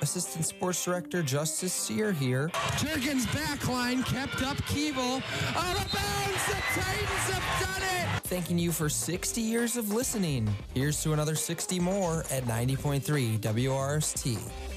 Assistant Sports Director Justice Sear here. Jurgens backline kept up Keeble. Out of bounds, the Titans have done it! Thanking you for 60 years of listening. Here's to another 60 more at 90.3 WRST.